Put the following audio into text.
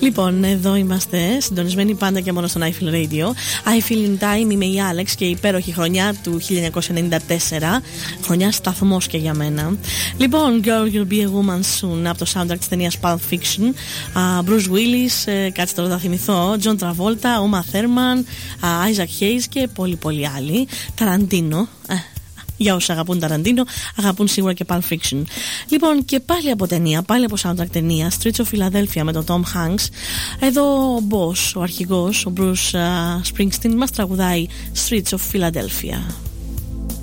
Λοιπόν, εδώ είμαστε συντονισμένοι πάντα και μόνο στον I Feel Radio. I Feel in Time, είμαι η Άλεξ και η υπέροχη χρονιά του 1994. Χρονιά σταθμός και για μένα. Λοιπόν, Girl You'll Be a Woman Soon από το soundtrack της ταινίας Pulp Fiction. Bruce Willis, κάτσε τώρα θα θυμηθώ, John Travolta, Uma Thurman, Isaac Hayes και πολλοί άλλοι. Ταραντίνο. Για όσους αγαπούν Ταραντίνο, αγαπούν σίγουρα και Pulp Fiction. Λοιπόν, και πάλι από ταινία, πάλι από soundtrack ταινία, Streets of Philadelphia με τον Tom Hanks. Εδώ ο boss, ο αρχηγός, ο Bruce Springsteen μας τραγουδάει Streets of Philadelphia.